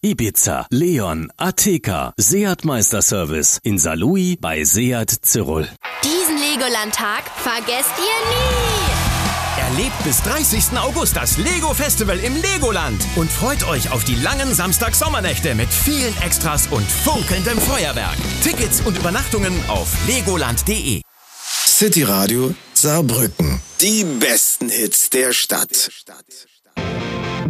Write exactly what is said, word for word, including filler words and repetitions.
Ibiza, Leon, Ateca, Seat Meisterservice in Saarlouis bei Seat Zirol. Diesen Legoland-Tag vergesst ihr nie! Erlebt bis dreißigsten August das Lego-Festival im Legoland und freut euch auf die langen Samstag-Sommernächte mit vielen Extras und funkelndem Feuerwerk. Tickets und Übernachtungen auf legoland punkt de. City Radio Saarbrücken. Die besten Hits der Stadt.